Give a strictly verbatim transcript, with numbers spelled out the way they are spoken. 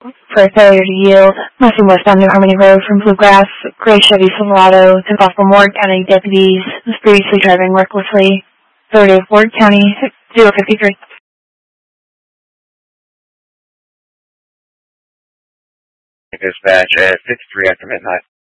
For failure to yield, moving westbound New Harmony Road from Bluegrass, gray Chevy Silverado, tip off from Ward County deputies, was previously driving recklessly. Authority of Ward County, zero fifty-three. Dispatch at six three after midnight.